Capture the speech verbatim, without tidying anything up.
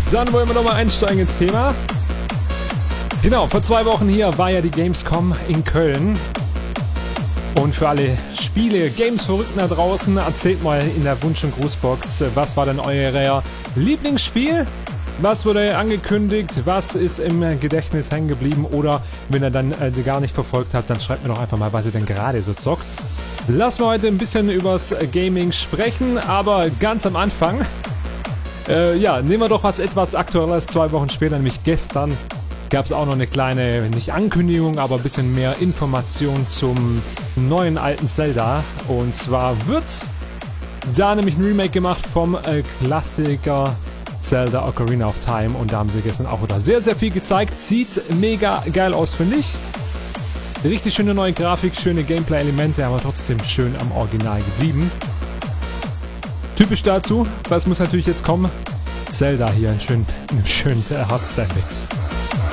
Dann wollen wir nochmal einsteigen ins Thema. Genau, vor zwei Wochen hier war ja die Gamescom in Köln. Und für alle Spiele, Games-Verrückten da draußen, erzählt mal in der Wunsch- und Grußbox, was war denn euer Lieblingsspiel? Was wurde angekündigt? Was ist im Gedächtnis hängen geblieben? Oder wenn ihr dann äh, gar nicht verfolgt habt, dann schreibt mir doch einfach mal, was ihr denn gerade so zockt. Lassen wir heute ein bisschen übers Gaming sprechen, aber ganz am Anfang, äh, ja, nehmen wir doch was etwas Aktuelles. Zwei Wochen später, nämlich gestern, gab es auch noch eine kleine, nicht Ankündigung, aber ein bisschen mehr Information zum neuen alten Zelda. Und zwar wird da nämlich ein Remake gemacht vom äh, Klassiker Zelda Ocarina of Time. Und da haben sie gestern auch wieder sehr, sehr viel gezeigt. Sieht mega geil aus, finde ich. Richtig schöne neue Grafik, schöne Gameplay-Elemente, aber trotzdem schön am Original geblieben. Typisch dazu, was muss natürlich jetzt kommen? Zelda hier, einen schönen, einen schönen Hardstyle-Mix.